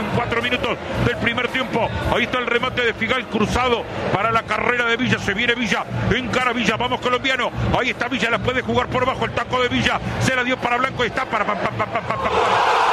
4 minutos del primer tiempo. Ahí está el remate de Figal cruzado para la carrera de Villa. Se viene Villa, encara Villa, vamos colombiano. Ahí está Villa, la puede jugar por abajo, el taco de Villa. Se la dio para Blanco y está para...